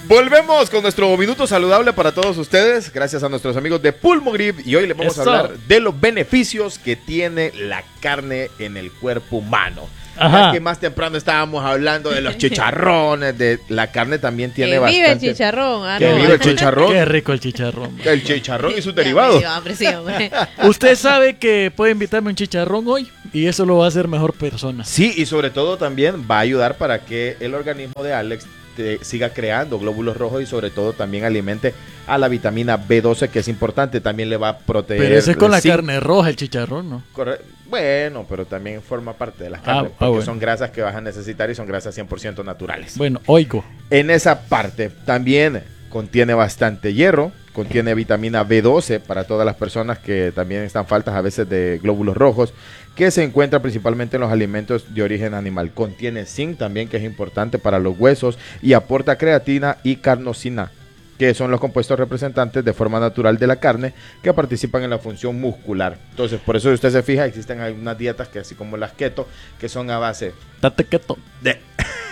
Volvemos con nuestro minuto saludable para todos ustedes, gracias a nuestros amigos de Pulmogrip, y hoy les vamos a hablar de los beneficios que tiene la carne en el cuerpo humano. Ya que más temprano estábamos hablando de los chicharrones, de la carne también tiene que bastante. Vive el chicharrón. Que vive el chicharrón. Qué rico el chicharrón. El chicharrón y sus derivados. Usted sabe que puede invitarme un chicharrón hoy y eso lo va a hacer mejor persona. Sí, y sobre todo también va a ayudar para que el organismo de Alex siga creando glóbulos rojos y sobre todo también alimente a la vitamina B12, que es importante, también le va a proteger. Pero ese es con la carne roja, el chicharrón, ¿no? Bueno, pero también forma parte de las carnes, porque son grasas que vas a necesitar y son grasas 100% naturales. Bueno, oigo. En esa parte también contiene bastante hierro, contiene vitamina B12 para todas las personas que también están faltas a veces de glóbulos rojos, que se encuentra principalmente en los alimentos de origen animal. Contiene zinc también, que es importante para los huesos, y aporta creatina y carnosina, que son los compuestos representantes de forma natural de la carne que participan en la función muscular. Entonces, por eso si usted se fija, existen algunas dietas que así como las keto, que son a base Date keto. de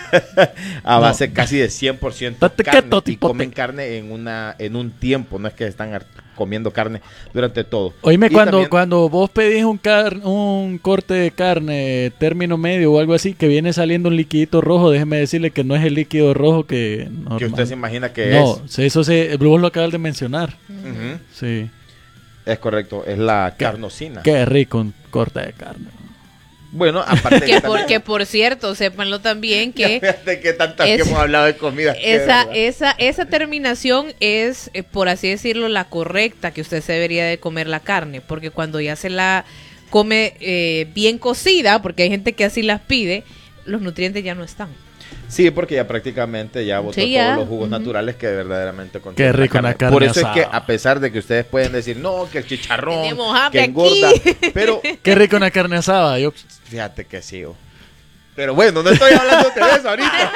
a base casi de 100% Date carne, keto, y comen carne en un tiempo, no es que están comiendo carne durante todo. Oíme, Y cuando vos pedís un corte de carne término medio o algo así, que viene saliendo un liquidito rojo, déjeme decirle que no es el líquido rojo que usted se imagina que no, eso vos lo acabas de mencionar. Sí. Es correcto, es la carnosina. Qué rico un corte de carne. Bueno, aparte que por cierto, sépanlo también que de que tantas que hemos hablado de comida. Esa terminación es, por así decirlo, la correcta, que usted se debería de comer la carne, porque cuando ya se la come bien cocida, porque hay gente que así las pide, los nutrientes ya no están. Sí, porque ya prácticamente ya botó todos los jugos naturales que verdaderamente contienen. Qué rico una carne Por eso asada. es que a pesar de que ustedes pueden decir, no, que el chicharrón, que aquí engorda, pero qué rico una carne asada. Yo fíjate que sí. Pero bueno, no estoy hablando de eso ahorita.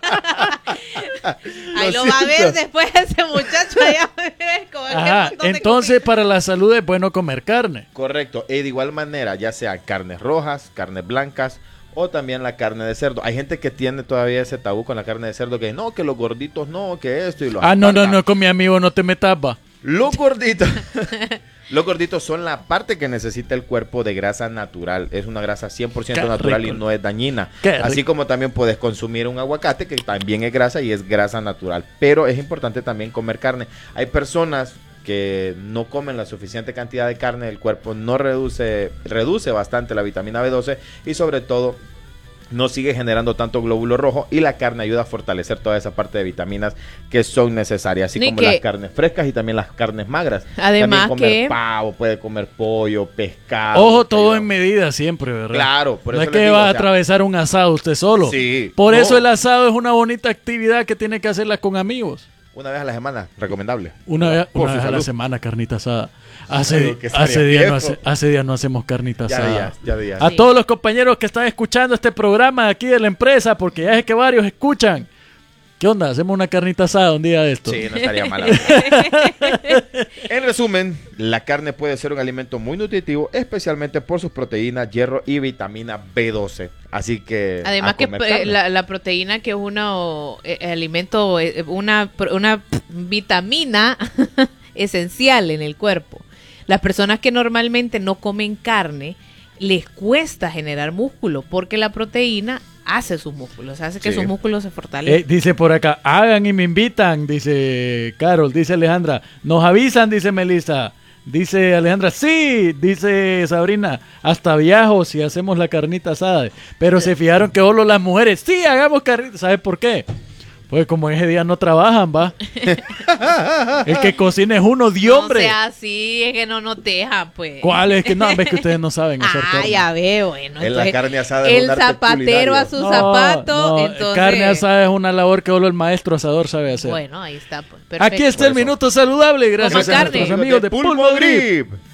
Ahí lo va a ver después ese muchacho allá. Ajá, entonces para la salud es bueno comer carne. Correcto, y de igual manera, ya sea carnes rojas, carnes blancas, o también la carne de cerdo. Hay gente que tiene todavía ese tabú con la carne de cerdo, que no, que los gorditos no, que esto y los no, con mi amigo no te metas, va. Los gorditos los gorditos son la parte que necesita el cuerpo de grasa natural. Es una grasa 100% natural y no es dañina. Así como también puedes consumir un aguacate, que también es grasa y es grasa natural. Pero es importante también comer carne. Hay personas que no comen la suficiente cantidad de carne, el cuerpo no reduce bastante la vitamina B12 y sobre todo no sigue generando tanto glóbulo rojo, y la carne ayuda a fortalecer toda esa parte de vitaminas que son necesarias, así como las carnes frescas y también las carnes magras. Además, también comer pavo, puede comer pollo, pescado. Ojo, todo en medida siempre, ¿verdad? Claro, por no eso es que va a atravesar un asado usted solo. Sí. Por eso el asado es una bonita actividad que tiene que hacerla con amigos. Una vez a la semana, recomendable. Una vez a la semana, carnita asada. Hace días no hacemos carnita asada. Ya días. A todos los compañeros que están escuchando este programa aquí de la empresa, porque ya es que varios escuchan. ¿Qué onda? ¿Hacemos una carnita asada un día de esto? Sí, no estaría mal. En resumen, la carne puede ser un alimento muy nutritivo, especialmente por sus proteínas, hierro y vitamina B12. Así que además que la proteína, que es alimento, una vitamina esencial en el cuerpo. Las personas que normalmente no comen carne, les cuesta generar músculo, porque la proteína hace sus músculos, hace que sus músculos se fortalezcan. Dice por acá, hagan y me invitan, dice Carol, dice Alejandra, nos avisan, dice Melissa, dice Alejandra, sí, dice Sabrina, hasta viajo si hacemos la carnita asada, pero se fijaron que solo las mujeres, sí, hagamos carnita, ¿sabes por qué? Pues como ese día no trabajan, va. El que cocina es uno de hombre. No sea así, es que no nos dejan, pues. ¿Cuál es que no? Ves que ustedes no saben hacer carne. Ya veo, bueno. En la carne asada el zapatero a su zapato, entonces. Carne asada es una labor que solo el maestro asador sabe hacer. Bueno, ahí está, pues. Perfecto. Aquí está el minuto saludable, gracias a nuestros amigos de Pulmogrip.